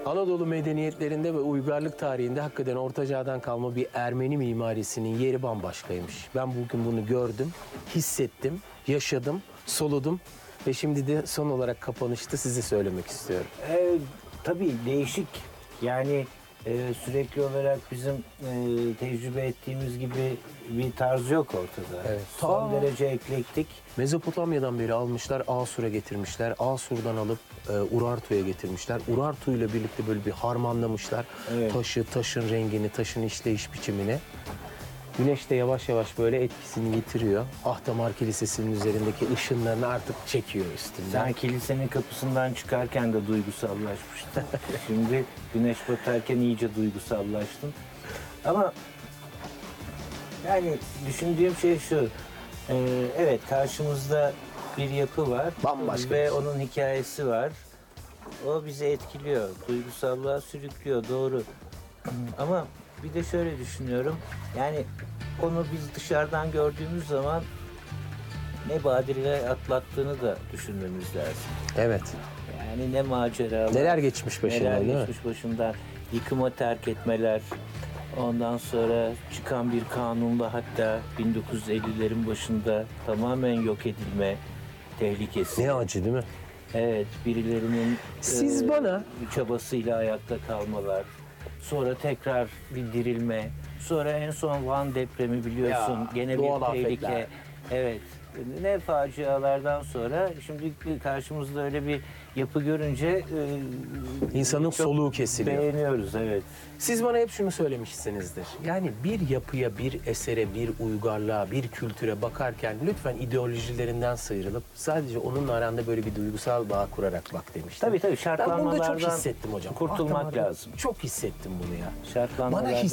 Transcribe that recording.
Anadolu medeniyetlerinde ve uygarlık tarihinde hakikaten Orta Çağ'dan kalma bir Ermeni mimarisinin yeri bambaşkaymış. Ben bugün bunu gördüm, hissettim, yaşadım, soludum ve şimdi de son olarak kapanışta size söylemek istiyorum. Tabii değişik. Yani sürekli olarak bizim tecrübe ettiğimiz gibi bir tarz yok ortada. Evet. Son derece eklektik. Mezopotamya'dan beri almışlar, Asur'a getirmişler. Asur'dan alıp Urartu'ya getirmişler. Urartu ile birlikte böyle bir harmanlamışlar. Evet. Taşı, taşın rengini, taşın işleyiş biçimini. Güneş de yavaş yavaş böyle etkisini yitiriyor. Ahtamar Kilisesi'nin üzerindeki ışınlarını artık çekiyor üstünden. Sen kilisenin kapısından çıkarken de duygusallaşmıştın. Şimdi güneş batarken iyice duygusallaştın. Ama yani düşündüğüm şey şu. Evet, karşımızda bir yapı var. Bambaşka ve bir şey. onun hikayesi var. O bizi etkiliyor. Duygusallığa sürüklüyor, doğru. Ama bir de şöyle düşünüyorum. Yani onu biz dışarıdan gördüğümüz zaman ne badireler atlattığını da düşünmemiz lazım. Evet. Yani ne maceralar. Neler geçmiş başından, neler değil mi? geçmiş başından. Yıkıma terk etmeler. Ondan sonra çıkan bir kanunla hatta 1950'lerin başında tamamen yok edilme tehlikesi. Ne acı değil mi? Evet, birilerinin Siz bana çabasıyla ayakta kalmalar. Sonra tekrar bir dirilme. Sonra en son Van depremi biliyorsun. Ya, Gene doğal bir tehlike. afetler. Evet. Ne facialardan sonra şimdi karşımızda öyle bir yapı görünce insanın çok soluğu kesiliyor. beğeniyoruz, evet. Siz bana hep şunu söylemişsinizdir. Yani bir yapıya, bir esere, bir uygarlığa, bir kültüre bakarken lütfen ideolojilerinden sıyrılıp sadece onunla aranda böyle bir duygusal bağ kurarak bak demiştim. Tabii Ben bunu da çok şartlanmalardan hissettim hocam. kurtulmak Ahtamar, lazım. Çok hissettim bunu ya. Şartlanmalardan Bana